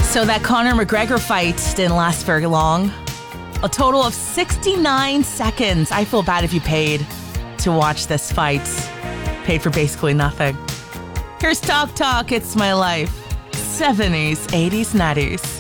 So that Conor McGregor fight didn't last very long. A total of 69 seconds. I feel bad if you paid to watch this fight. Paid for basically nothing. Here's Talk Talk, It's My Life. 70s, 80s, 90s.